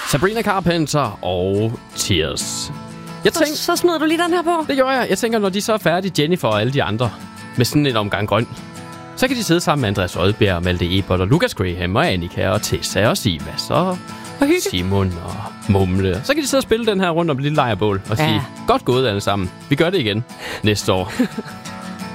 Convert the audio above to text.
Sabrina Carpenter og Tears. Så smider du lige den her på? Det gjorde jeg. Jeg tænker, når de så er færdige, Jennifer og alle de andre, med sådan en omgang grøn, så kan de sidde sammen med Andreas Odbjerg, Malte Ebert og Lucas Graham og Annika og Tessa og Sivas og Simon og Mumle. Så kan de sidde og spille den her rundt om et lille lejrbål og sige, godt gået alle sammen. Vi gør det igen næste år.